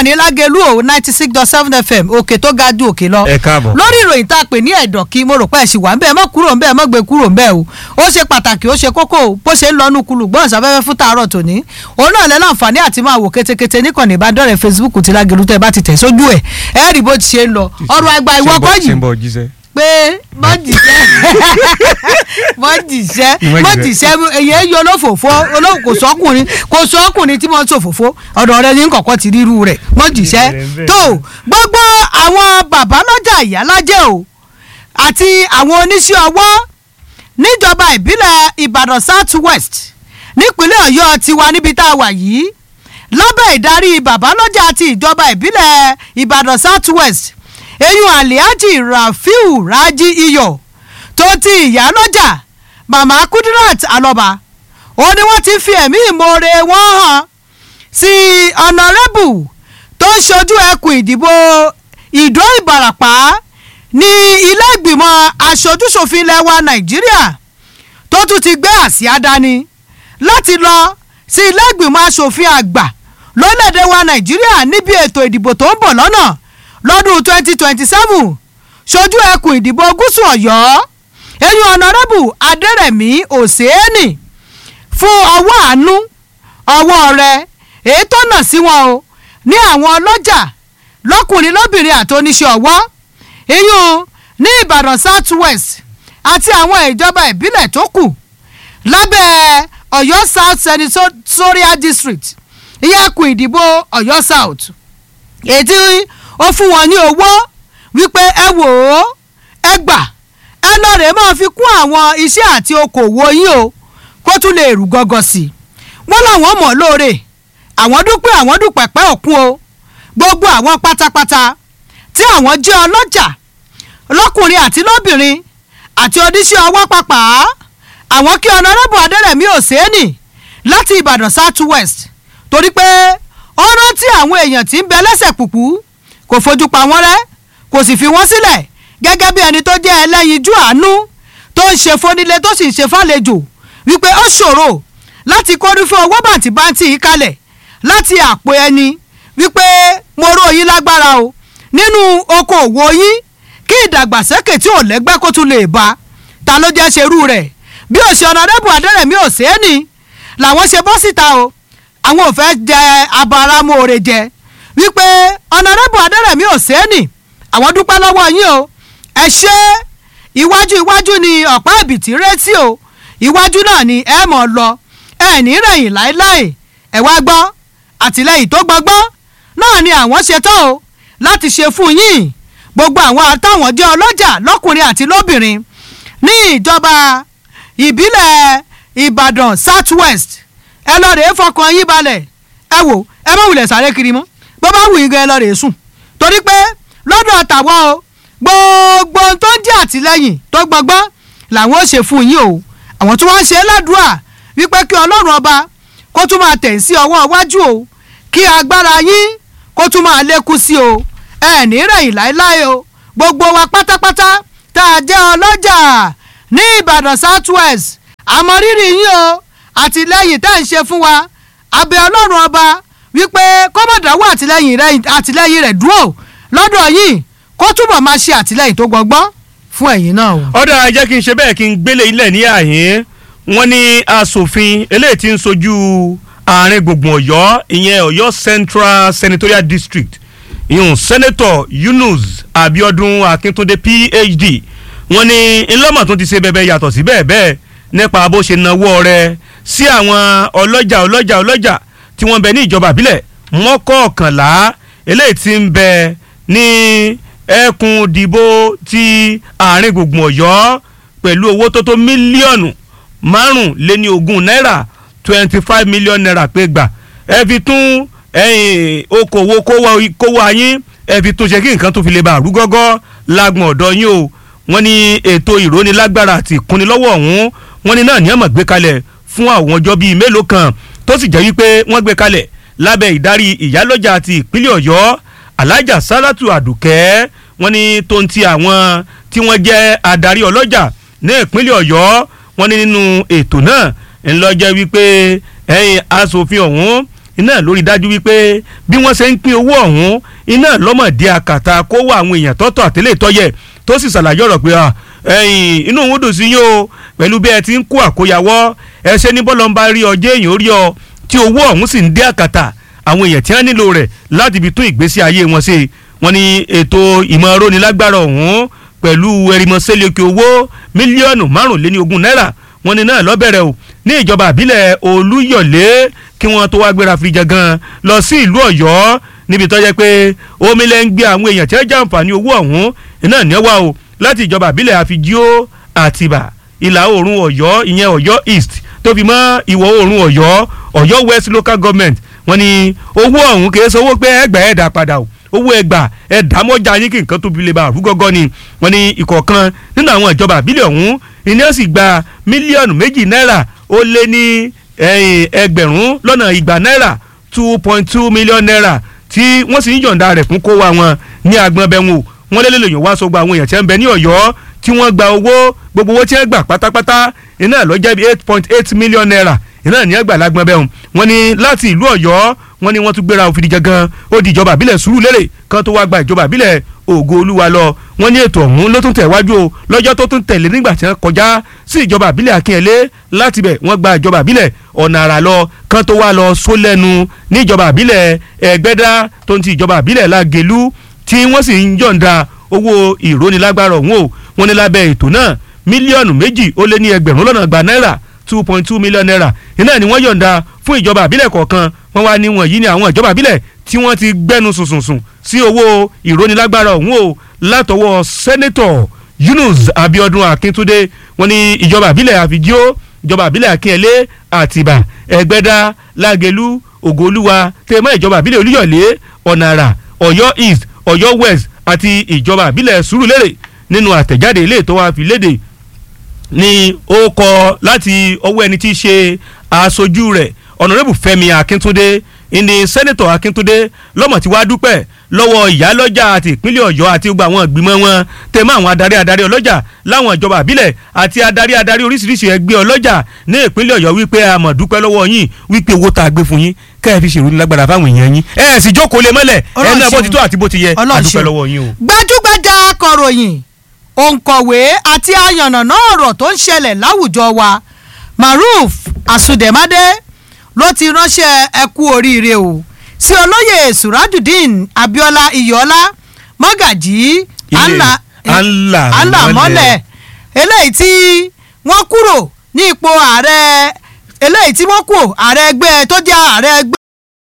níkànnì Lágelú 96.7 FM òkè tó ga ju òkè lọ. ẹ káàbọ̀. lórí ìròyìn tá a pè ní ẹ̀dọ̀ kí mo rò pé ẹ̀ sì wà ń bẹ́ẹ̀ mọ́ kúrò ń bẹ́ẹ̀ mọ́ gbé kúrò ń bẹ́ẹ̀ o ó ṣe pàtàkì ó ṣe kókó o bó ṣe ń lọ nùkulù gbọ́n sáfẹ́fẹ́ fún tààrọ̀ tòní òun náà lẹ́ láǹfààní àti máa wò kétékété níkànnì ìbádọ́rẹ̀ẹ́ Facebook ti Lágelú tẹ́ bá ti tẹ̀ sójú ẹ̀ ẹ̀ rí bó ti ṣe ń lọ ọ̀rọ̀ àgbà ìwọ́kọ́ yìí pé mọ́jìṣẹ́ èyí yọ olófòfó kò sọ́kùnrin tí wọ́n ń ṣòfófó ọ̀dọ̀ rẹ ní kọ̀kọ́ ti ríru rẹ̀ mọ́jìṣẹ́ tó gbogbo àwọn bàbá lọ́jà ìyálájẹ́ o àti àwọn oníṣẹ́ ọwọ́ níjọba ìbílẹ̀ Ìbàdàn South West nípínlẹ̀ Ọ̀yọ́ tiwa níbi tá a wà yìí lábẹ́ ìdarí bàbá lọ́jà àti ìjọba ìbílẹ̀ Ìbàdàn South West eyín Alhaji Rafiu Raji Iyọ̀ tó ti ìyálọ́jà màmá Kudirat Alọ́ba ó ní wọ́n ti fi ẹ̀mí ìmoore wọn hàn sí ọ̀nàrẹ́bù tó ń ṣojú ẹkùn ìdìbò Ìdó Ìbàràpá ní ilé ìgbìmọ̀ aṣojúṣòfin ilẹ̀ wa Nàìjíríà tó tún ti gbé àsíá dání láti lọ sí ilé ìgbìmọ̀ aṣòfin àgbà lórílẹ̀‐èdè wa Nàìjíríà níbi ètò ìdìbò tó ń bọ̀ lọ́nà lọ́dún 2027 ṣojú ẹkùn ìdìbò gúúsù Ọ̀yọ́ eyín ọ̀nàrẹ́bù Adẹ́rẹ̀mí Òsèénì fún ọwọ́ àánú ọwọ́ rẹ̀ èyí tó nà sí wọn o ní àwọn ọlọ́jà lọ́kùnrin lóbìnrin àti oníṣẹ́ ọwọ́ eyín ní Ìbàdàn South West àti àwọn ìjọba ìbílẹ̀ tó kù lábẹ́ Ọ̀yọ́ South Senatorial District ìyẹn ẹkùn ìdìbò Ọ̀yọ́ South èyí ó fún wọn ní owó wípé ẹ wò ó ẹ gbà ẹ lọ́ọ̀rẹ́ máa fi kún àwọn iṣẹ́ àti okòwò yín o kó tún lè rú gọ́gọ́ sí i wọ́n láwọn mọ̀ lóore àwọn dúpẹ́ àwọn dúpẹ́pẹ́ òkun o gbogbo àwọn pátápátá tí àwọn jẹ́ ọlọ́jà lọ́kùnrin àti lóbìnrin àti oníṣẹ́ ọwọ́ pàpà àwọn kí ọ̀nàrẹ́bù Adẹ́rẹ̀mí Òsèénì láti Ìbàdàn South West torí pé ó rántí àwọn èèyàn tí ń bẹ lẹ́sẹ̀ pùpù kò fojú pa wọ́n rẹ́ kò sì fi wọ́n sílẹ̀ gẹ́gẹ́ bí ẹni tó jẹ́ ẹlẹ́yinjú àánú tó ń ṣe fónílé tó sì ń ṣe fàlejò wípé ó ṣòro láti kórí fún owó bàǹtìbàǹtì yìí kalẹ̀ láti àpò ẹni wípé mo ró yín lágbára o nínú okòòwò yín kí ìdàgbàsókè tí ò lẹ́gbẹ́ kó tún lè bá ta ló jẹ́ ṣerú rẹ̀ bí òṣì ọ̀nàrẹ́bù Adẹ́rẹ̀mí Òsèénì làwọn ṣe bọ́ síta o àwọn ò fẹ́ jẹ abáramóore jẹ wípé ọ̀nàrẹ́bù Adẹ́rẹ̀mí Òsèénì àwọn dúpẹ́ lọ́wọ́ yín o ẹ ṣe iwájú ni ọ̀pá ìbìtì retí o iwájú náà ni ẹ mọ̀ lọ ẹ ní rẹ̀yìn láéláé ẹ wá gbọ́ àtìlẹ́yìn tó gbọgbọ́n náà ni àwọn ṣetán o láti ṣe fún yín gbogbo àwọn àtàwọn jẹ́ ọlọ́jà lọ́kùnrin àti lóbìnrin ní ìjọba ìbílẹ̀ Ìbàdàn South West ẹ lọ rèé fọkàn yín balẹ̀ ẹ wò ẹ má wulẹ̀ sáré kiri mọ́ bó bá wù yín gan ẹ lọ rèé sùn torí pé lọ́dọ̀ tàwọn o gbogbo tó ń jẹ́ àtìlẹ́yìn tó gbọgbọ́n làwọn ó ṣe fún yín o àwọn tí wọ́n ń ṣe ládùúà wípé kí Ọlọ́run ọba kó tún máa tẹ̀ sí ọwọ́ iwájú o kí agbára yín kó tún máa lékún sí o ẹ ní rẹ̀yìn láéláé o gbogbo wa pátápátá tá a jẹ́ ọlọ́jà ní Ìbàdàn South West àmọ́ rírì yín o àtìlẹ́yìn tá à ń ṣe fún wa abẹ́ Ọlọ́run ọba wípé kọ́mọ̀dáwọ́ àtìlẹ́yìn rẹ̀ dúró lọ́dọ̀ yìí kó túbọ̀ máa ṣe àtìlẹ́yìn tó gbọgbọ́n fún ẹ̀yin náà o. ọ̀dà jẹ́ kí n ṣe bẹ́ẹ̀ kí n gbélé ilẹ̀ ní àyín wọ́n ní asòfin eléyìí tí ń sojú àárín gbùngbùn Ọ̀yọ́ ìyẹn Ọ̀yọ́ Central Senatorial District ìyún Senator Yunus Abiodun Akíntúndé PhD wọ́n ní ńlọ́mọ̀ tó ti ṣe bẹ́ẹ̀ yàtọ̀ sí bẹ́ẹ̀ nípa bó ṣe nawọ́ rẹ̀ sí àwọn ọlọ́jà tí wọ́n bẹ ní ìjọba ìbílẹ̀ mọ́kọ̀ọ̀kànlá eléyìí tí ń bẹ ní ẹkùn ìdìbò ti àárín gbùngbùn Ọ̀yọ́ pẹ̀lú owó tó tó mílíọ̀nù 5.20 náírà 25 million naira pé gbà ẹ fi tún okòwò kówó ayín ẹ fi tún ṣe kí nǹkan tó fi lè bá àrúgọ́gọ́ lágbọ̀n ọ̀dọ́ yín o wọ́n ní ètò ìrónilágbára àti ìkúnnilọ́wọ́ ọ̀hún wọ́n ní náà ní àmọ̀ gbé kalẹ̀ fún àwọn ọjọ́ bíi mélòó kan tó sì jẹ́ wípé wọ́n gbé kalẹ̀ lábẹ́ ìdarí ìyálọ́jà àti ìpínlẹ̀ Ọ̀yọ́ Alájà Sálátù Àdùkẹ́ wọ́n ní tó ń ti àwọn tí wọ́n jẹ́ adarí ọlọ́jà ní ìpínlẹ̀ Ọ̀yọ́ wọ́n ní nínú ètò náà ńlọ́jẹ́ wípé asòfin ọ̀hún iná lórí dájú wípé bí wọ́n ṣe ń pín owó ọ̀hún iná lọ́mọdé àkàtà kó wá àwọn èèyàn tọ́tọ̀ àtẹ́lẹ̀ tọ́yẹ̀ tó sì ṣàlàyé ọ̀rọ̀ pé inú òun dùn sí yín o pẹ̀lú bí ẹ ti ń kó àkóyawọ́ ẹ ṣe ní bọ́lọ̀ ń bá rí ọjọ́ èèyàn ó rí ọ tí owó ọ̀hún sì ń dé àkàtà àwọn èèyàn tí wọ́n nílò rẹ̀ láti fi tún ìgbésí ayé wọn ṣe wọ́n ní ètò ìmọ̀ arónilágbára ọ̀hún pẹ̀lú ẹ̀rìmọ̀sẹ́lẹ̀kẹ̀ owó mílíọ̀nù 25 náírà wọ́n ní náà lọ́bẹ̀rẹ̀ o ní ìjọba àbílẹ̀ Olúyọ̀lé kí wọ́n tó wá gbéra fi jẹgan lọ sí ìlú Ọ̀yọ́ níbi tó jẹ́ pé omi lẹ́ ń gbé àwọn èèyàn tí wọ́n jàǹfààní owó ọ̀hún iná ní wá o láti ìjọba àbílẹ̀ Àfijíò Àtìbà ìlà oòrùn Ọ̀yọ́ ìyẹn Ọ̀yọ́ East tó fi mọ́ ìwọ̀ oòrùn Ọ̀yọ́ West Local Government wọ́n ní owó ọ̀hún kìí ṣe owó pé ẹgbẹ́ ẹ̀dá padà o owó ẹgbà ẹ̀dá mọ́jà yín kí nǹkan tó fi lè bá àrúgọ́gọ́ ni wọ́n ní ìkọ̀ọ̀kan nínú àwọn ìjọba àbílẹ̀ ọ̀hún ìní ó sì gba mílíọ̀nù 2 náírà ó lé ní ẹgbẹ̀rún lọ́nà 200 náírà 2.2 million naira tí wọ́n sì ń yọ̀ǹda rẹ̀ fún kó wa wọn ní agbọ̀n bẹ̀wò wọ́n lé lèyàn wá sọgbà àwọn èèyàn tí wọ́n ń bẹ ní Ọ̀yọ́ tí wọ́n gba gbogbo owó tí wọ́n gbà pátápátá iná ló jẹ́ bí 8.8 million naira iná ní ẹgbàá lágbọ̀n bẹ̀wò wọ́n ní láti ìlú Ọ̀yọ́ wọ́n ní wọ́n tún gbéra òfin gangan ó di ìjọba àbílẹ̀ Sùúrùlérè kan tó wá gba ìjọba àbílẹ̀ Ògo-Olúwa lọ wọ́n ní ètò ọ̀hún ló tún tẹ̀wájú o lọ́jọ́ tó tún tẹ̀lé nígbà tí wọ́n kọjá sí ìjọba àbílẹ̀ Akínyẹlé láti bẹ̀ wọ́n gba ìjọba àbílẹ̀ Ọ̀nà Àrà lọ kan tó wá lọ sólẹ́nu ní ìjọba àbílẹ̀ Ẹ̀gbẹ́dá tó ń ti ìjọba àbílẹ̀ Lágelú tí wọ́n sì ń yọ̀ǹda owó ìrónilágbára ọ̀hún o wọ́n ní lábẹ́ ètò náà mílíọ̀nù 2 ó lé ní ẹgbẹ̀rún lọ́nà 200 náírà 2.2 million naira iná ni wọ́n yọ̀ǹda fún ìjọba àbílẹ̀ kọ̀ọ̀kan wọ́n wá ní wọ̀nyí ní àwọn ìjọba àbílẹ̀ tí wọ́n ti gbẹ́nu sùnsùnsùn sí owó ìrónilágbára ọ̀hún o látọwọ́ sẹ́nẹ́tọ̀ Yunus Abiodun Akíntúndé wọ́n ní ìjọba àbílẹ̀ Àfijíò ìjọba àbílẹ̀ Akínyẹlé Àtìbà Ẹ̀gbẹ́dá Lágelú Ògo-Olúwa tẹ̀mọ́ ìjọba àbílẹ̀ Olúyọ̀lé Ọ̀nà Àrà Ọ̀yọ́ East Ọ̀yọ́ West àti ìjọba àbílẹ̀ Sùúrùlérè nínú àtẹ̀jáde ilé tó wá fi léde ni ó kọ láti ọwọ́ ẹni tí í ṣe aṣojú rẹ̀ Honourable Fẹ́mi Akíntúndé ìní sẹ́nẹ̀tọ̀ Akíntúndé lọ́mọ̀ tí wàá dúpẹ́ lọ́wọ́ ìyálọ́jà àti ìpínlẹ̀ Ọ̀yọ́ àti gbogbo àwọn ìgbìmọ̀ wọn tẹ̀mọ́ àwọn adarí ọlọ́jà láwọn ìjọba àbílẹ̀ àti adarí oríṣiríṣi ẹgbẹ́ ọlọ́jà ní ìpínlẹ̀ Ọ̀yọ́ wípé a mọ̀ dúpẹ́ lọ́wọ́ yín wípé owó tá a gbé fún yín kẹ́ ẹ fi ṣèrú lágbára fáwọn èèyàn yín ẹ sì jókòó lé mọ́lẹ̀ ẹ náà bó ti tó àti bó ti yẹ a dúpẹ́ lọ́wọ́ yín o. gbajúgbajà akọ̀ròyìn òǹkọ̀wé àti ayànnàná ọ̀rọ̀ tó ń ṣẹlẹ̀ láwùjọ wa Maruf Asudemade ló ti ránṣẹ́ ẹ kú oríire o sí olóyè Surajudeen Abiola Iyọlá mọ́gàjí alamọ́lẹ̀ eléyìí tí wọ́n kúrò ní ipò ààrẹ eléyìí tí wọ́n kú ààrẹ ẹgbẹ́ tó jẹ́ ààrẹ ẹgbẹ́.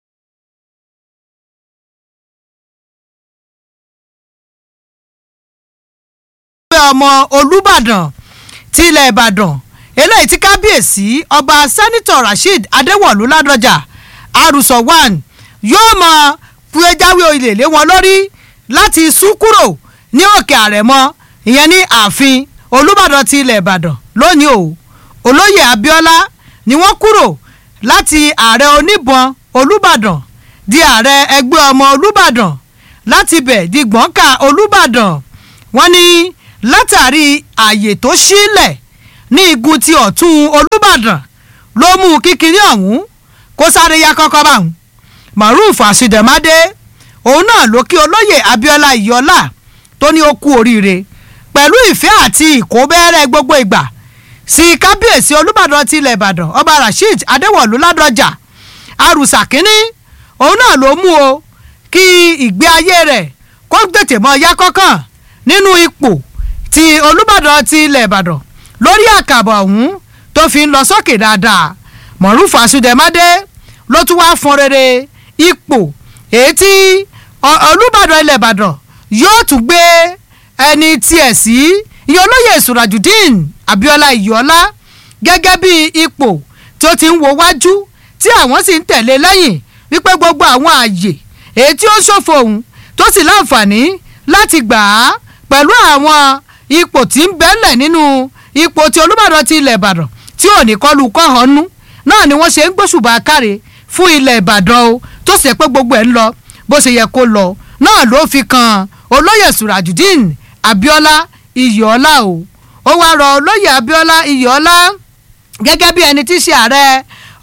ọmọ Olúbàdàn ti ilẹ̀ Ìbàdàn eléyìí tí kábíyèsí ọba sẹ́nitọ̀ Rasheed Adéwọ̀lú Ládọjà Arúsọ 1 yóò mọ fúyẹ́jáwé oyè lé wọn lórí láti sún kúrò ní òkè àrẹ̀mọ ìyẹn ní ààfin Olúbàdàn ti ilẹ̀ Ìbàdàn lónìí o olóyè Abíọ́lá ni wọ́n kúrò láti ààrẹ oníbọn Olúbàdàn di ààrẹ ẹgbẹ́ ọmọ Olúbàdàn láti bẹ̀ di gbọ̀ǹkà Olúbàdàn wọ́n ní látàrí ààyè tó sílẹ̀ ní igun ti ọ̀tún Olúbàdàn ló mú kíkiri ọ̀hún kó sáré ya kọ́kọ́ bá wọn. Maruf Asudemade òun náà ló kí olóyè Abiola Iyọlá tó ní ó kú oríire pẹ̀lú ìfẹ́ àti ìkóbẹ́rẹ́ gbogbo ìgbà sí kábíyèsí Olúbàdàn ti ilẹ̀ Ìbàdàn ọba Rasheed Adéwọ̀lú Ládọjà Arúsà kínní òun náà ló mú o kí ìgbé ayé rẹ̀ kó tètè mọ́ ya kọ́kàn nínú ipò ti Olúbàdàn ti ilẹ̀ Ìbàdàn lórí àkàbọ̀ ọ̀hún tó fi ń lọ sókè dáadáa Maruf Asudemade ló tún wá fọn rere ipò èyí tí Olúbàdàn ilẹ̀ Ìbàdàn yóò tún gbé ẹni tiẹ̀ sí iye olóyè Surajudeen Abiola Iyọlá gẹ́gẹ́ bí ipò tó ti ń wo wájú tí àwọn sì ń tẹ̀lé lẹ́yìn wípé gbogbo àwọn ààyè èyí tí ó ṣòfò òun tó sì láǹfààní láti gbà á pẹ̀lú àwọn ipò tí ń bẹ́lẹ̀ nínú ipò tí Olúbàdàn ti ilẹ̀ Ìbàdàn tí ò ní kọlu kọ́hónú náà ni wọ́n ṣe ń gbóṣùbà káre fún ilẹ̀ Ìbàdàn o tó sì pé gbogbo ẹ̀ ń lọ bó ṣe yẹ kó lọ náà ló fi kan olóyè Surajudeen Abiola Iyọlá o ó wá rọ olóyè Abiola Iyọlá gẹ́gẹ́ bí ẹni tí í ṣe ààrẹ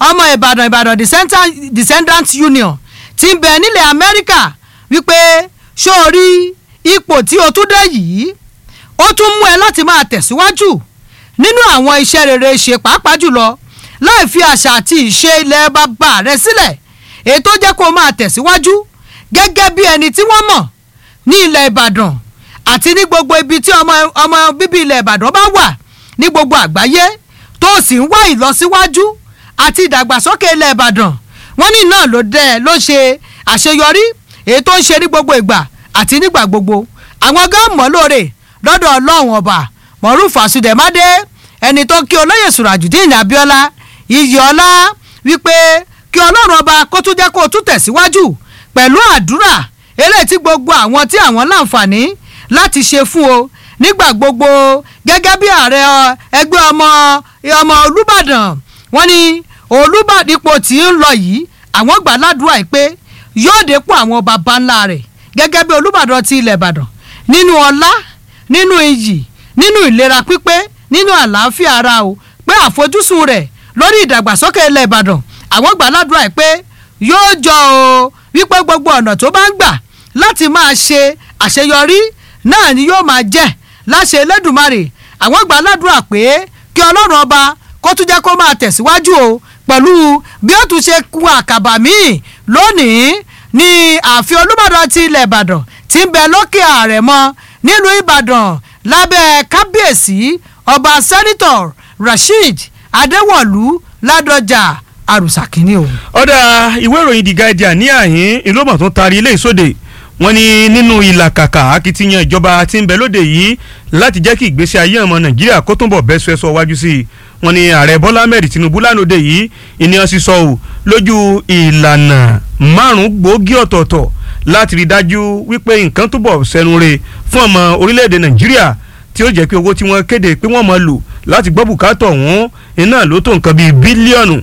ọmọ Ìbàdàn Descendants Union ti ń bẹ nílẹ̀ Amẹ́ríkà wípé sórí ipò tí o tún dé yìí ó tún mú ẹ láti máa tẹ̀síwájú nínú àwọn iṣẹ́ rere ṣe pàápàá jùlọ láì fi àṣà àti ìṣe ilẹ̀ bàbá rẹ sílẹ̀ èyí tó jẹ́ kó máa tẹ̀síwájú gẹ́gẹ́ bí ẹni tí wọ́n mọ̀ ní ilẹ̀ Ìbàdàn àti ní gbogbo ibi tí ọmọ bíbí ilẹ̀ Ìbàdàn bá wà ní gbogbo àgbáyé tó sì ń wá ìlọsíwájú àti ìdàgbàsókè ilẹ̀ Ìbàdàn wọ́n ní náà ló ṣe àṣeyọrí èyí tó ń ṣe ní gbogbo ìgbà àti nígbà gbogbo àwọn gan mọ̀ lóore lọ́dọ̀ Ọlọ́run ọba Mọ̀rúfù Àsùdẹ̀mádé ẹni tó kí olóyè Surajudeen Abíọ́lá Iyèọlá wípé kí Ọlọ́run ọba kó tún jẹ́ kó tún tẹ̀síwájú pẹ̀lú àdúrà eléyìí tí gbogbo àwọn tí àwọn láǹfààní láti ṣe fún o nígbà gbogbo gẹ́gẹ́ bí ààrẹ ẹgbẹ́ ọmọ Olúbàdàn wọ́n ní Olúbàdìpọ̀ tí ń lọ yìí àwọn gbà ládùúrà yìí pé yóò dépò àwọn baba ńlá rẹ̀ gẹ́gẹ́ bí Olúbàdàn ti ilẹ̀ Ìbàdàn nínú ọlá nínú iyì nínú ìlera pípé nínú àlàáfíà ara o pé àfojúsùn rẹ̀ lórí ìdàgbàsókè ilẹ̀ Ìbàdàn àwọn gbà ládùúrà yìí pé yóò jọ o wípé gbogbo ọ̀nà tó bá ń gbà láti máa ṣe àṣeyọrí náà ni yóò máa jẹ́ láṣẹ Elédùmarè àwọn gbà ládùúrà pé kí Ọlọ́run ọba kó tún jẹ́ kó máa tẹ̀síwájú o pẹ̀lú bí ó tún ṣe ku àkàbà míì lónìí ní ààfin Olúbàdàn ti ilẹ̀ Ìbàdàn tí ń bẹ lókè Àrẹ̀mọ nílùú Ìbàdàn lábẹ́ kábíyèsí ọba sẹ́nitọ̀ Rasheed Adéwọ̀lú Ládọjà Àrùsàkíní o. ọ̀dà ìwé ìròyìn The Guardian ní àhín ìlúmọ̀ tó taari ilé ìsóde wọ́n ní nínú ìlàkàkà akitiyan ìjọba tí ń bẹ lóde yìí láti jẹ́ kí ìgbésí ayé ọmọ Nàìjíríà kó túnbọ̀ bẹ́ sọ wájú sí i wọ́n ní ààrẹ Bọ́lá Ahmed Tinubu lánàá yìí ìníyàn sísọ ò lójú ìlànà márùn-ún gbòógì ọ̀tọ̀ọ̀tọ̀ láti rí dájú wípé nǹkan túbọ̀ sẹ́nu re fún ọmọ orílẹ̀-èdè Nàìjíríà tí ó jẹ́ pé owó tí wọ́n kéde pé wọ́n máa lò láti gbọ́ bùkátà ọ̀hún iná ló tó nǹkan bíi bílíọ̀nù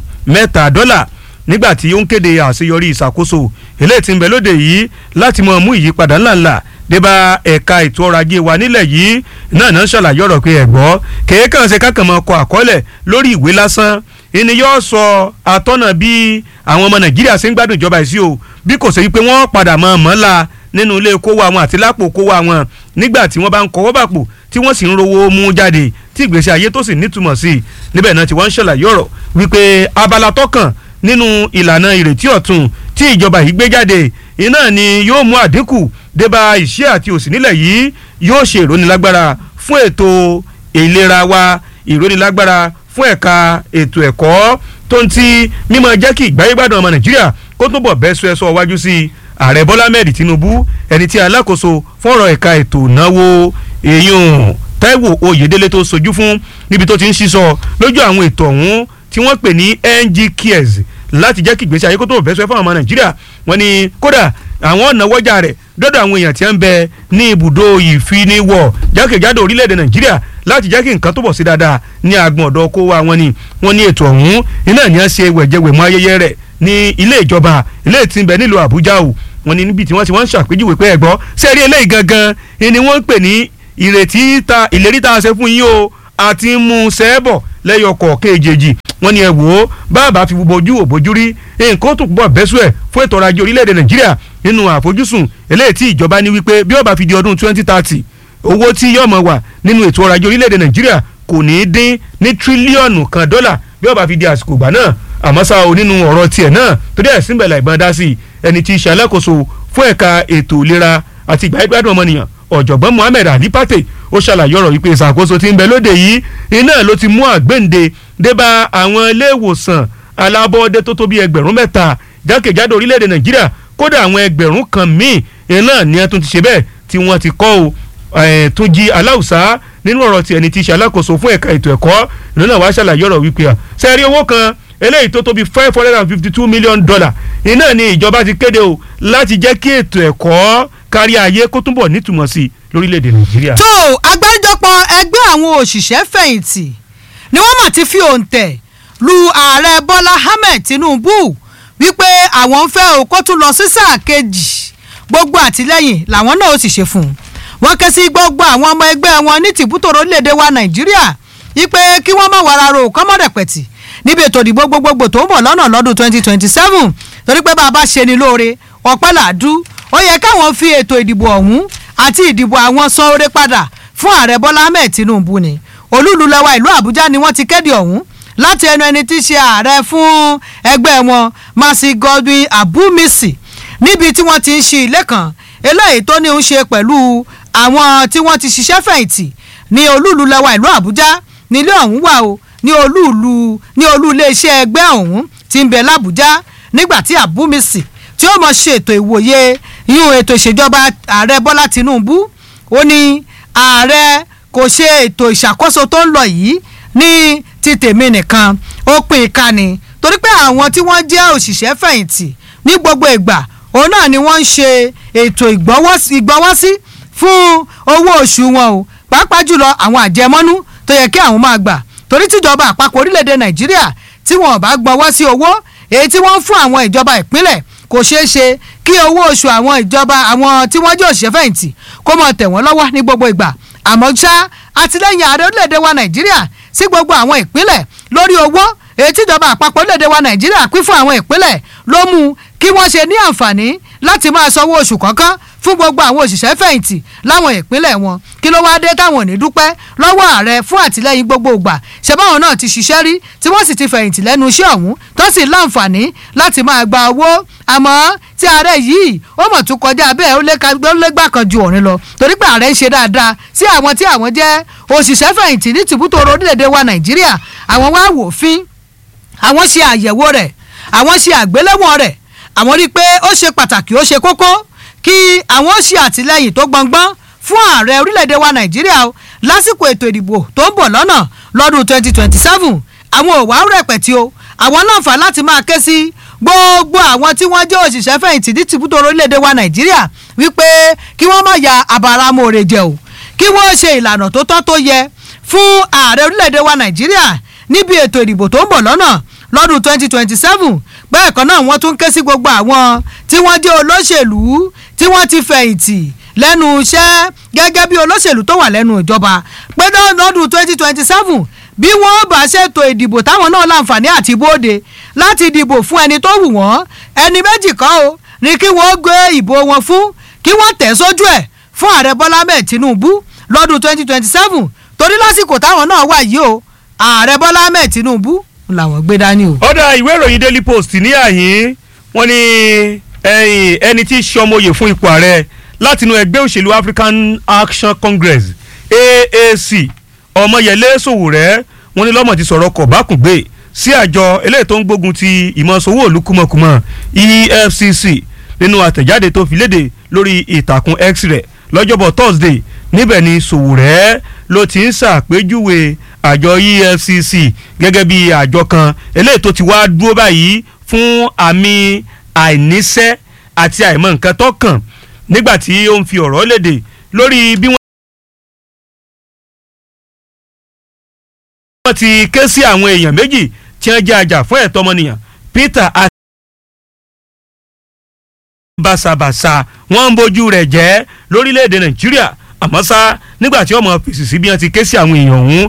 $3 nígbà tí ó ń kéde àṣeyọrí ìṣàkóso eléyìí tí ń bẹ lóde yìí láti mọ mú ìyípadà ńláńlá débà ẹ̀ka ètò ọrọ̀ ajé wa nílẹ̀ yìí náà náà ṣàlàyé ọ̀rọ̀ pé ẹ̀gbọ́ kéèkàn ṣe kákan mọ́ kọ àkọọ́lẹ̀ lórí ìwé lásán ìní yóò sọ àtọ́nà bí àwọn ọmọ Nàìjíríà ṣe ń gbádùn ìjọba yìí sí o bí kò ṣe wípé wọ́n padà mọ́ mọ́lá nínú ilé kówó àwọn àti lápò kówó àwọn nígbà tí wọ́n bá ń kọ́wọ́ bàpò tí wọ́n sì ń rówó mú jáde tí ìgbésí ayé tó sì nítumọ̀ sí i níbẹ̀ náà tí wọ́n ń ṣàlàyé ọ̀rọ̀ wípé abala tọ́kàn nínú ìlànà ìrètí ọ̀tun tí ìjọba yìí gbé jáde iná ni yóò mú àdínkù débà ìṣẹ́ àti òṣì nílẹ̀ yìí yóò ṣe ìrónilágbára fún ètò ìlera wa ìrónilágbára fún ẹ̀ka ètò ẹ̀kọ́ tó ń ti mímọ́ jẹ́ kí ìgbáyégbádùn ọmọ Nàìjíríà kó túnbọ̀ bẹ́ sọ ẹ̀sọ́ wájú sí i ààrẹ Bọ́lá Ahmed Tinubu ẹni tí alákòóso fọ́rọ̀ ẹ̀ka ètò ìnáwó èèyàn Táíwò Oyèdélé tó sojú fún níbi tó ti ń sísọ lójú àwọn ètò ọ̀hún tí wọ́n pè ní NG Cares láti jẹ́ kí ìgbésí ayé kó tó bẹ́ sọ fún ọmọ Nàìjíríà wọ́n ní kódà àwọn ọ̀nà wọ́jà rẹ̀ dọ́dọ̀ àwọn èèyàn tí ń bẹ ní ibùdó ìfiniwọ̀ jákèjádò orílẹ̀-èdè Nàìjíríà láti jẹ́ kí nǹkan tó bọ̀ sí dáadáa ní agbọ̀n ọ̀dọ́ kó wa wọ́n ní ètò ọ̀hún iná ní a ṣe wẹ̀jẹ̀wẹ̀mú ayẹyẹ rẹ̀ ní ilé ìjọba ilé tí ń bẹ nílùú Àbújá o wọ́n ní níbi tí wọ́n ti wọ́n ń ṣàpèjúwe pé ẹ̀gbọ́ sẹ́rí eléyìí gangan ni wọ́n ń pè ní ìlérí tá a ṣe fún yín o àti mú sẹ́ẹ̀bọ̀ lẹ́yọkọ̀ kejì wọ́n ní ẹ wò ó bàbá fi bojú òbójú rí nǹkan tó pọ̀ bẹ́sù ẹ̀ fún ètò ọrọ̀ ajé orílẹ̀-èdè Nàìjíríà nínú àfojúsùn eléyìí tí ìjọba ní wípé bí ó bá fi di ọdún 2030 owó tí yóò máa wà nínú ètò ọrọ̀ ajé orílẹ̀-èdè Nàìjíríà kò ní í dín ní tírílíọ̀nù kan dọ́là bí ó bá fi di àsìkò ìgbà náà àmọ́ ṣá o nínú ọ̀rọ̀ tiẹ̀ náà torí ẹ̀sìn bẹ̀rẹ̀ ìbọn dá sí ẹni tí í ṣe alákòóso fún ẹ̀ka ètò ìlera àti ìgbàgbádùn ọmọnìyàn ọ̀jọ̀gbọ́n Mohammed Ali Pate ó ṣàlàyé ọ̀rọ̀ wípé ìṣàkóso tí ń bẹ lóde yìí iná ló ti mú àgbéǹde débà àwọn ilé ìwòsàn alábọ́ọ́dé tó tó bí 3,000 jákèjádò orílẹ̀-èdè Nàìjíríà kódà àwọn 1,000 kan míì iná ni ẹ tún ti ṣe bẹ́ẹ̀ tí wọ́n ti kọ́ o Túnjí Aláùsá nínú ọ̀rọ̀ tí ẹni tí ṣe alákòóso fún ẹ̀ka ètò ẹ̀kọ́ ìlú náà wá ṣàlàyé ọ̀rọ̀ wípé sẹ́ẹ̀rí owó kan eléyìí tó tó bí $552 million iná ni ìjọba ti kéde o láti jẹ́ kí ètò ẹ̀kọ́ kárí ayé kó túnbọ̀ nítumọ̀ sí lórílẹ̀‐èdè Nàìjíríà. tó àgbáríjọpọ̀ ẹgbẹ́ àwọn òṣìṣẹ́ fẹ̀yìntì ni wọ́n mà ti fi òǹtẹ̀ lu ààrẹ Bọ́lá Ahmed Tinubu wípé àwọn ń fẹ́ o kó tún lọ sí sáà kejì gbogbo àtìlẹ́yìn làwọn náà ó sì ṣe fún un wọ́n ké sí gbogbo àwọn ọmọ ẹgbẹ́ wọn ní tìbútòrò orílẹ̀‐èdè wa Nàìjíríà wípé kí wọ́n má wàrà ro kọ́mọ́dẹ̀pẹ̀tì níbi ètò ìdìbò gbogbogbò tó ń bọ̀ lọ́nà lọ́dún 2027 torí pé bàbá ṣe ni lóore ọpẹ́ làdú ó yẹ káwọn fi ètò ìdìbò ọ̀hún àti ìdìbò àwọn san oore padà fún ààrẹ Bọ́lá Ahmed Tinubu ni olúlu lẹwa ìlú Àbújá ni wọ́n ti kéde ọ̀hún láti ẹnu ẹni tí í ṣe ààrẹ fún ẹgbẹ́ wọn Mercy Godwin Abumisi níbi tí wọ́n ti ń ṣí ilé kan eléyìí tó ní ń ṣe pẹ̀lú àwọn tí wọ́n ti ṣiṣẹ́ fẹ̀yìntì ní olúlu lẹwa ìlú Àbújá nílé ọ̀hún wà o ní olú iléeṣẹ́ ẹgbẹ́ ọ̀hún tí ń bẹ l'Àbújá nígbà tí Abumisi tí ó mọ̀ ṣe ètò ìwòye yún ètò ìṣèjọba ààrẹ Bọ́lá Tinubu ó ní ààrẹ kò ṣe ètò ìṣàkóso tó ń lọ yìí ní ti tèmi nìkan ó pín ká ni torí pé àwọn tí wọ́n jẹ́ òṣìṣẹ́ fẹ̀yìntì ní gbogbo ìgbà òun náà ni wọ́n ń ṣe ètò ìgbọ́wọ́sí fún owó oṣù wọn o pàápàá jùlọ àwọn àjẹmọ́nú tó yẹ kí àwọn máa gbà torí tíjọba àpapọ̀ orílẹ̀-èdè Nàìjíríà tí wọn ò bá gbọ́wọ́ sí owó èyí tí wọ́n ń fún àwọn ìjọba ìpínlẹ̀ kò ṣeé ṣe kí owó oṣù àwọn ìjọba àwọn tí wọ́n jẹ́ òṣìṣẹ́ fẹ̀yìntì kó máa tẹ̀ wọ́n lọ́wọ́ ní gbogbo ìgbà àmọ́ ṣá àtìlẹ́yìn ààrẹ orílẹ̀-èdè wa Nàìjíríà sí gbogbo àwọn ìpínlẹ̀ lórí owó èyí tíjọba àpapọ̀ orílẹ̀-èdè wa Nàìjíríà pín fún àwọn ìpínlẹ̀ ló mú kí wọ́n ṣe ní àǹfààní láti máa sanwó oṣù kọ̀ọ̀kan fún gbogbo àwọn òṣìṣẹ́ fẹ̀yìntì láwọn ìpínlẹ̀ wọn kí ló wá dé táwọn ò ní dúpẹ́ lọ́wọ́ ààrẹ fún àtìlẹ́yìn gbogbo ìgbà ṣe báwọn náà ti ṣiṣẹ́ rí tí wọ́n sì ti fẹ̀yìntì lẹ́nu iṣẹ́ ọ̀hún tó sì láǹfààní láti máa gba owó àmọ́ tí ààrẹ yìí ó mọ̀ tún kọjá bẹ́ẹ̀ ó légbà kan ju ọ̀rin lọ torí pé ààrẹ ń ṣe dáadáa sí àwọn tí àwọn jẹ́ òṣìṣẹ́ fẹ̀yìntì ní tìbútòrò orílẹ̀-èdè wa Nàìjíríà àwọn wá wò fín àwọn ṣe àyẹ̀wò rẹ̀ àwọn ṣe àgbéléwọ̀n rẹ̀ àwọn rí i pé ó ṣe pàtàkì ó ṣe kókó kí àwọn ṣe àtìlẹ́yìn tó gbọngbọ́n fún ààrẹ orílẹ̀-èdè wa Nàìjíríà o lásìkò ètò ìdìbò tó ń bọ̀ lọ́nà lọ́dún 2027 àwọn ò wá rẹpẹ̀tì o àwọn láǹfà láti máa ké sí gbogbo àwọn tí wọ́n jẹ́ òṣìṣẹ́ fẹ̀yìntì ní tìbútò orílẹ̀-èdè wa Nàìjíríà wípé kí wọ́n má ya abàrámọ̀ọ́rẹ́ jẹ o kí wọ́n ṣe ìlànà tó tọ́ tó yẹ fún ààrẹ orílẹ̀-èdè wa Nàìjíríà níbi ètò ìdìbò tó ń bọ̀ lọ́nà lọ́dún 2027 bẹ́ẹ̀ kan náà wọ́n tún ké sí gbogbo àwọn tí wọ́n jẹ́ olóṣèlú tí wọ́n ti fẹ̀yìntì lẹ́nu iṣẹ́ gẹ́gẹ́ bí olóṣèlú tó wà lẹ́nu ìjọba pé lọ́dún 2027 bí wọ́n bá ṣètò ìdìbò táwọn náà láǹfààní àti bóde láti dìbò fún ẹni tó wù wọ́n ẹni méjì kan o ní kí wọ́n gbé ìbò wọn fún kí wọ́n tẹ̀ sójú ẹ̀ fún ààrẹ Bọ́lá Ahmed Tinubu lọ́dún 2027 torí lásìkò táwọn náà wà yìí o ààrẹ Bọ́lá Ahmed Tinubu làwọn gbé dání o. ọ̀dà ìwé ìròyìn Daily Post ní àyín wọ́n ní ẹni tí í ṣe ọmọye fún ipò ààrẹ látinú ẹgbẹ́ òṣèlú African Action Congress AAC Ọmọyẹlé Sowore wọ́n ní lọ́mọ ti sọ̀rọ̀ kọ̀bákùngbé sí àjọ eléyìí tó ń gbógun ti ìmọ̀sowó òlu kúmọ̀kúmọ̀ EFCC nínú àtẹ̀jáde tó fi léde lórí ìtàkùn X rẹ̀ lọ́jọ́bọ̀ Thursday níbẹ̀ ni Sowore ló ti ń ṣàpèjúwe àjọ EFCC gẹ́gẹ́ bí àjọ kan eléyìí tó ti wá dúró báyìí fún àmì àìníṣẹ́ àti àìmọ̀ nǹkan tó kàn nígbà tí ó ń fi ọ̀rọ̀ léde lórí bí wọ́n ti ké sí àwọn èèyàn méjì tí wọ́n jẹ́ ajá fún ẹ̀tọ́ ọmọnìyàn Peter àti bàṣàbàṣà wọ́n ń bójú rẹ̀ jẹ́ lórílẹ̀‐èdè Nàìjíríà àmọ́ ṣá nígbà tí ọmọ fèsì sí bí wọ́n ti ké sí àwọn èèyàn ọ̀hún.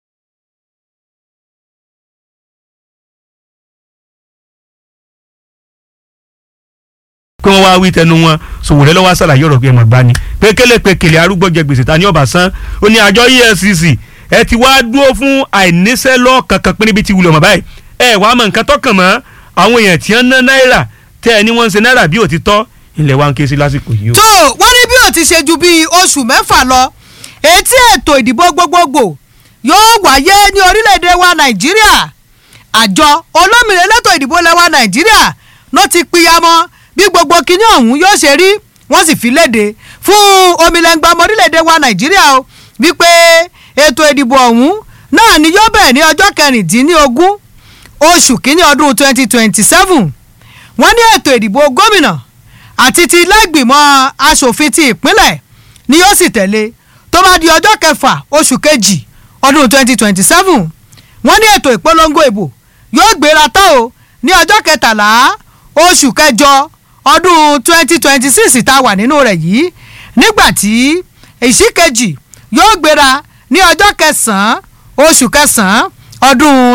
pé wọ́n wá wí tẹnu wọn Sowore lọ́wọ́ ṣàlàyé ọ̀rọ̀ pé ẹ̀mọ̀ gbá ni pékélé arúgbó jẹ gbèsè ta ní ọ̀bà san ó ní àjọ EFCC ẹ ti wá dúró fún àìníṣẹ́ lọ́ọ̀ kankan pé níbi tí wulẹ̀ ọmọ báyìí ẹ wàá mọ nǹkan tọkàn mọ́ àwọn èèyàn tí wọ́n ná náírà tẹ́ ẹ ní wọ́n ń ṣe náírà bí òtítọ́ ilẹ̀ wa ń ké sí lásìkò yìí o. tó wọ́n ní bí ó ti ṣe ju bíi oṣù mẹ́fà lọ etí ètò ìdìbò gbogbogbò yóò wáyé ní orílẹ̀-èdè wa Nàìjíríà àjọ olómìnira elétò ìdìbò lẹ́wà Nàìjíríà ló ti pìyàmọ́ bí gbogbo kinní ọ̀hún yóò ṣe rí wọ́n sì fi léde fún omilẹ̀ngbà ọmọ orílẹ̀-èdè wa Nàìjíríà o wípé ètò ìdìbò ọ̀hún náà ni yóò bẹ̀rẹ̀ ní ọjọ́ 16 oṣù kínní ọdún 2027 wọ́n ní ètò ìdìbò gómìnà àti ti ilé ìgbìmọ̀ asòfin ti ìpínlẹ̀ ni yóò sì tẹ̀lé tó bá di ọjọ́ 6 oṣù kejì ọdún 2027 wọ́n ní ètò ìpolongo ìbò yóò gbéra tán o ní ọjọ́ 13 oṣù kẹjọ ọdún 2026 tá a wà nínú rẹ̀ yìí nígbàtí ìsíkejì yóò gbéra ní ọjọ́ 9 oṣù 9 ọdún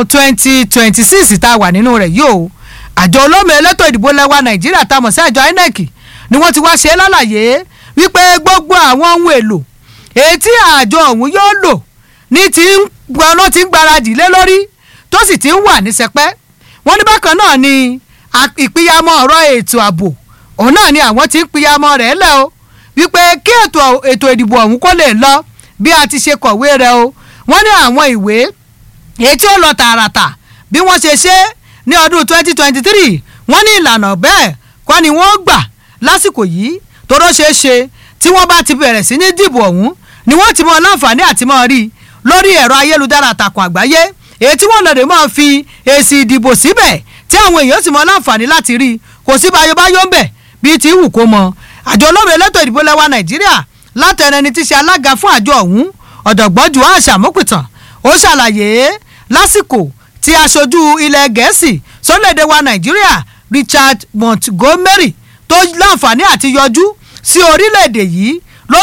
2026 tá a wà nínú rẹ̀ yóò àjọ olómi elétò ìdìbò lẹ́wà nàìjíríà tá a mọ̀ sí àjọ INEC ni wọ́n ti wá ṣe lálàyé wípé gbogbo àwọn ohun èlò èyí tí àjọ ọ̀hún yóò lò ní ti ń gbáradì lé lórí tó sì ti ń wà ní sẹpẹ́ wọ́n ní bákan náà ni ìpìyàmọ́ ọ̀rọ̀ ètò ààbò òun náà ni àwọn ti ń pìyàmọ́ rẹ̀ lẹ́ o wípé kí ètò ìdìbò ọ̀hún kó lè lọ bí a ti ṣe kọ̀wé rẹ̀ o wọ́n ní àwọn ìwé èyí tí ó lọ tààràtà bí wọ́n ṣe ṣe ní ọdún 2023 wọ́n ní ìlànà bẹ́ẹ̀ kọ́ ni wọ́n gbà lásìkò yìí tóró ṣeé ṣe tí wọ́n bá ti bẹ̀rẹ̀ sí ní dìbò ọ̀hún ni wọ́n ti mọ láǹfààní àti mọ́ rí lórí ẹ̀rọ ayélujára àtàkùn àgbáyé èyí tí wọ́n lọ́dẹ̀ máa fi èsì ìdìbò síbẹ̀ tí àwọn èèyàn sì mọ láǹfààní láti rí kò sí báyọ̀báyọ̀ ń bẹ̀ bíi ti wù kó mọ àjọ olómi elétò ìdìbò lẹ́wà nàìjíríà látẹ̀rẹ̀ ni ti ṣe alága fún àjọ ọ̀hún ọ̀dọ̀gbọ́n ju àṣàmúpìtàn ó ṣàlàyé lásìkò tí aṣojú ilẹ̀ gẹ̀ẹ́sì sórílẹ̀-èdè wa nàìjíríà Richard Montgomery tó láǹfààní àti yọjú sí orílẹ̀-èdè yìí ló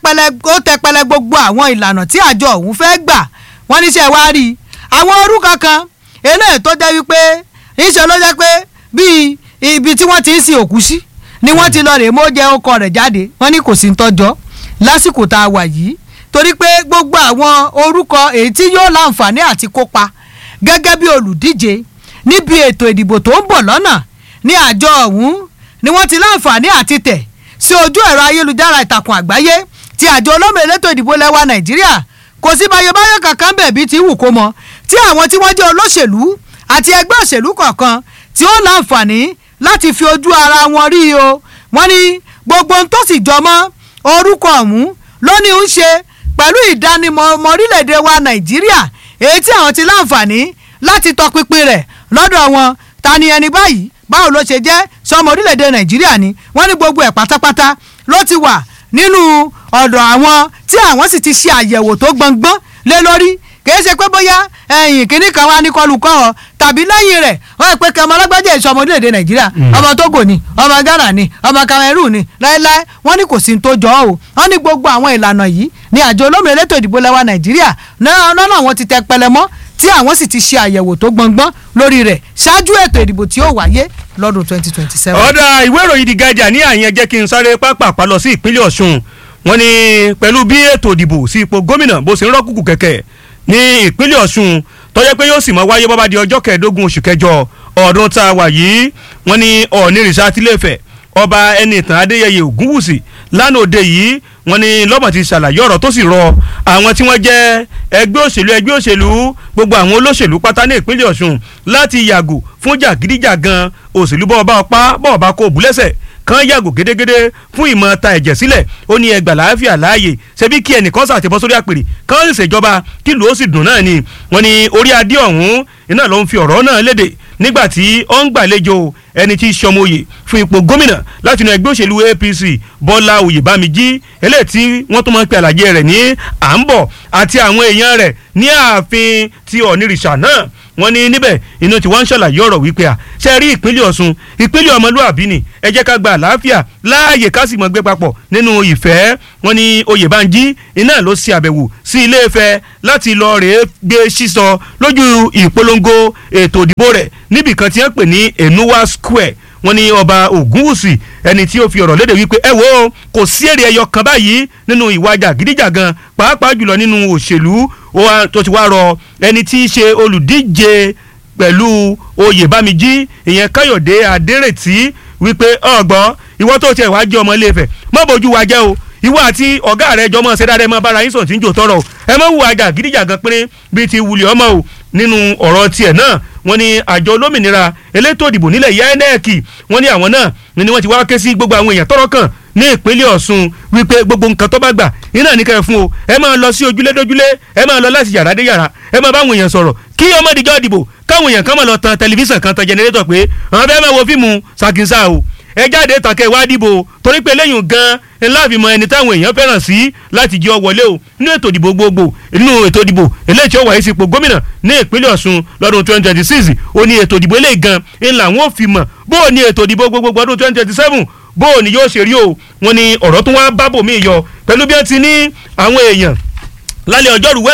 tẹpẹlẹ gbogbo àwọn ìlànà tí àjọ ọ̀hún fẹ́ gbà wọ́n níṣẹ́ wá rí àwọn orúkọ kan eléyìí tó jẹ́ wípé níṣẹ́ ló jẹ́ pé bíi ibi tí wọ́n ti ń sin òkú sí ni wọ́n ti lọ rè mọ́ jẹ́ ọkọ rẹ̀ jáde wọ́n ní kò sí ń tọ́jọ́ lásìkò tá a wà yìí torí pé gbogbo àwọn orúkọ èyí tí yóò láǹfààní àti kópa gẹ́gẹ́ bí olùdíje níbi ètò ìdìbò tó ń bọ̀ lọ́nà ní àjọ ọ̀hún ni wọ́n ti láǹfààní àti tẹ̀ sí ojú ẹ̀rọ ayélujára ìtàkùn àgbáyé tí àjọ olómi elétò ìdìbò lẹ́wà nàìjíríà kò sí báyọ̀báyọ̀ kankan bẹ̀ bí ti wù kó mọ tí àwọn tí wọ́n jẹ́ olóṣèlú àti ẹgbẹ́ òṣèlú kọ̀ọ̀kan tí ó láǹfààní láti fi ojú ara wọn rí o wọ́n ní gbogbo ohun tó sì jọmọ́ orúkọ ọ̀hún ló ní ń ṣe pẹ̀lú ìdánimọ̀ ọmọ orílẹ̀-èdè wa nàìjíríà èyí tí àwọn ti láǹfààní láti tọpinpin rẹ̀ lọ́dọ̀ wọn ta ni ẹni báyìí báwo ló ṣe jẹ́ sọmọ orílẹ̀-èdè nàìjíríà ni wọ́n ní gbogbo ẹ̀ pátápátá ló ti wà nínú ọ̀dọ̀ àwọn tí àwọn sì ti ṣe àyẹ̀wò tó gbọ̀ngbọ́n lé lórí kìí ṣe pé bóyá ẹ̀yìn kìíní kan wá ní kọlù kọ́ ọ tàbí lẹ́yìn rẹ̀ wọ́n yẹ pé kí ọmọ ọlọ́gbẹ́jẹ̀ ìṣọ́ ọmọ orílẹ̀-èdè nàìjíríà ọmọ Togo ni ọmọ Ghana ni ọmọ Cameroon ni láéláé wọ́n ní kò sí tó jọ ọ́ o wọ́n ní gbogbo àwọn ìlànà yìí ní àjọ olómi elétò ìdìbò lẹ́wà nàìjíríà náà àwọn ti tẹ pẹlẹmọ́ tí àwọn sì ti ṣe àyẹ̀wò tó gbọ̀ngbọ́n lórí rẹ̀ ṣáájú ètò ìdìbò tí ó wáyé lọ́dún 2027. ọ̀dà ìwé ìròyìn The Guardian ní àyẹn jẹ́ kí n sáré pápá lọ sí ìpínlẹ̀ Ọ̀ṣun wọ́n ní pẹ̀lú bí ètò ìdìbò sí ipò gómìnà bó ṣe ń rọ́kùkù kẹ̀kẹ́ ní ìpínlẹ̀ Ọ̀ṣun tó jẹ́ pé yóò sì máa wáyé bọ́bá di ọjọ́ 15 oṣù kẹjọ ọdún tá a wà yìí wọ́n ní Ọ̀ọ̀nìrìṣà Tilẹ̀fẹ̀ ọba Ẹnìtàn Adéyẹyè Ògúnwùsì lánàá òde yìí wọ́n ní lọ́mọ̀ ti ṣàlàyé ọ̀rọ̀ tó sì rọ àwọn tí wọ́n jẹ́ ẹgbẹ́ òṣèlú gbogbo àwọn olóṣèlú pátá ní ìpínlẹ̀ Ọ̀ṣun láti yàgò fún jàgídíjàgan òṣèlú bọ́ọ̀bá kò búlẹ́sẹ̀ kan yàgò gédégédé fún ìmọ̀ ta ẹ̀jẹ̀ sílẹ̀ ó ní ẹgbà láàfíà láàyè ṣebí kí ẹnìkan ṣàtìbọ́ sórí àpèrè kan sì ṣèjọba kí ló sì dùn náà ni wọ́n ní orí adé ọ̀hún iná ló ń fi ọ̀rọ̀ náà léde nígbà tí ó ń gbàlejò ẹni tí í ṣọmọye fún ipò gómìnà láti inú ẹgbẹ́ òṣèlú APC Bọ́lá Oyèbámijí eléyìí tí wọ́n tún máa ń pe àlàyé rẹ̀ ní à ń bọ̀ àti àwọn èèyàn rẹ̀ ní ààfin ti Ọ̀nìrìṣà náà wọ́n ní níbẹ̀ inú tí wọ́n ń ṣàlàyé ọ̀rọ̀ wípé ṣe rí ìpínlẹ̀ Ọ̀ṣun ìpínlẹ̀ ọmọlúàbí ni ẹ jẹ́ ká gba àlàáfíà láàyè ká sì mọ̀ gbé papọ̀ nínú ìfẹ́ wọ́n ní Oyèbánjí iná ló ṣe àbẹ̀wò sí Ilé-Ifẹ̀ láti lọ rèé gbé sísọ lójú ìpolongo ètò ìdìbò rẹ̀ níbìkan tí wọ́n pè ní Enuwa Square wọ́n ní ọba Ògúnwùsì ẹni tí ó fi ọ̀rọ̀ léde wípé ẹ wo kò sí èrè ẹyọ kan báyìí nínú ìwà jàgídíjàgan pàápàá jùlọ nínú òṣèlú tó ti wá rọ ẹni tí í ṣe olùdíje pẹ̀lú Oyèbámijí ìyẹn Káyọ̀dé Adérètí wípé ọgbọ́n ìwọ tó tiẹ̀ wá jẹ́ ọmọ Ilé-Ifẹ̀ mọ́ bójú wa jẹ́ o ìwọ àti ọ̀gá rẹ̀ jọmọ́ ṣe dáadáa ẹ máa bára yín sọ̀tún jò tọrọ o ẹ má hùwà jàgídíjàgan pínrín bíi ti wulẹ̀ ọmọ o nínú ọ̀rọ̀ tiẹ̀ náà wọ́n ní àjọ olómìnira elétò ìdìbò nílẹ̀ INEC wọ́n ní àwọn náà ni wọ́n ti wá ké sí gbogbo àwọn èèyàn tọ́rọ̀ kàn ní ìpínlẹ̀ Ọ̀ṣun wípé gbogbo nǹkan tó bá gbà iná ní kẹ́ fún o ẹ máa lọ sí ojúlé dójúlé ẹ máa lọ láti yàrá dé yàrá ẹ máa bá àwọn èèyàn sọ̀rọ̀ kí ọmọdéjọ́ ìdìbò káwọn èèyàn kan máa lọ tan tẹlifíṣàn kan tan jẹnẹrétọ̀ pé àwọn fẹ́ẹ́ máa wo fíìmù Ṣàkínsà o ẹ jáde tàkẹ́ wá dìbò torí pé lẹ́yìn gan ńláàfin mọ ẹni táwọn èèyàn fẹ́ràn sí láti jẹ́ ọ wọlé o nínú ètò ìdìbò gbogbo nínú ètò ìdìbò eléyìí tí ó wáyé sípò gómìnà ní ìpínlẹ̀ Ọ̀ṣun lọ́dún 2026 ó ní ètò ìdìbò eléyìí gan ńlá wọn fi mọ̀ bó o ní ètò ìdìbò gbogbo ọdún 2027 bó o ní yóò ṣe rí o wọn ni ọ̀rọ̀ tó wá bábò mí yọ pẹ̀lú bí wọ́n ti ní àwọn èèyàn lálẹ́ ọjọ́rú Wednesday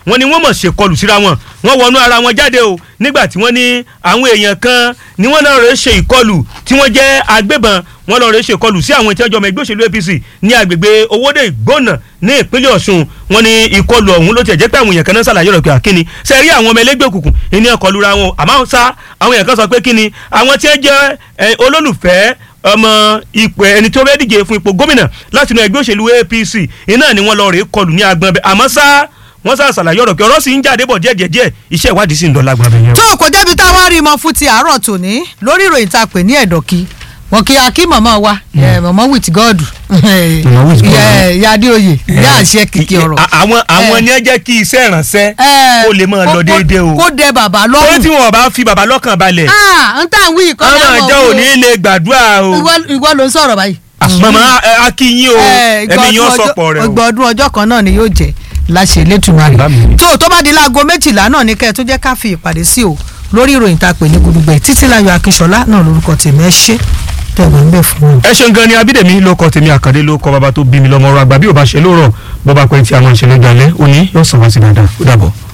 wọ́n ní wọ́n mọ̀ ṣe kọlù síra wọn wọ́n wọnú ara wọn jáde o nígbà tí wọ́n ní àwọn èèyàn kan ni wọ́n náà rẹ̀ ṣe ìkọlù tí wọ́n jẹ́ agbébọn wọ́n lọ rẹ̀ ṣe ìkọlù sí àwọn tí wọ́n jọ ọmọ ẹgbẹ́ òṣèlú APC ní agbègbè Owódé Ìgbónà ní ìpínlẹ̀ Ọ̀ṣun wọ́n ní ìkọlù ọ̀hún ló ti jẹ́ pé àwọn èèyàn kan náà ṣàlàyé ọ̀rọ̀ pé àkíní ṣe rí àwọn ọmọ ẹlẹ́gbẹ́ òkùnkùn ìní ọkọlù ra wọn àmọ́ sá àwọn èèyàn kan sọ pé kíni àwọn tí wọ́n jẹ́ olólùfẹ́ ọmọ ipò ẹni tó fẹ́ díje fún ipò gómìnà láti inú ẹgbẹ́ òṣèlú APC iná ni wọ́n lọ rèé kọlù ní agbọn bẹ́ẹ̀ àmọ́ sá wọ́n sá ṣàlàyé ọ̀rọ̀ pé ọ̀rọ̀ sì ń jáde bọ̀ díẹ̀ iṣẹ́ ìwádìí sì ń dọ́là gbàgbé yẹn. tó kò débi táwa rí mọ fún ti àárọ̀ tòní lórí ìròyìn tá a pè ní ẹ̀dọ̀kí wọn kí akí mọ̀mọ́ wa mọ̀mọ́ with God yadé oyè yá àṣẹ kìkì ọ̀rọ̀. àwọn ni ẹ jẹ́ kí iṣẹ́ ìrànṣẹ́ kó lè máa lọ déédéé o. kó dẹ bàbá lọ́rùn. ó tí wọn bá fi bàbá lọ́kàn balẹ̀. n tà ń wí ìkọ́lá ọmọ ìjọ ò ní lè gbàdúrà o. ìwọ ló ń sọ̀rọ̀ báyìí. màmá akínyìn o ẹ̀mí yín sọ̀pọ̀ rẹ̀ o. ọgbọ̀n ọjọ́ kan náà ni yóò jẹ́ láṣẹ Elédùmarè. tó bá di láago 12 náà ní kẹ́ ẹ tó jẹ́ ká fi ìpàdé sí o lórí ìròyìn tá a pè ní Gudugbẹ̀ Títílayọ̀ Akínsọ́lá náà lórúkọ tèmi ẹ ṣé tẹ̀wọ̀n ń bẹ̀ fún un. ẹ ṣeun gan ni Abídèmí ló kọ tèmi Àkàndé ló kọ bàbá tó bí mi lọ́mọ ọ̀rọ̀ àgbà bí ò bá ṣe lóòrọ̀ bọ́ bá pẹ́ tí a máa ń ṣe lọ́jọ́ alẹ́ òní yóò sọ wá sí dáadáa ó dàbọ̀.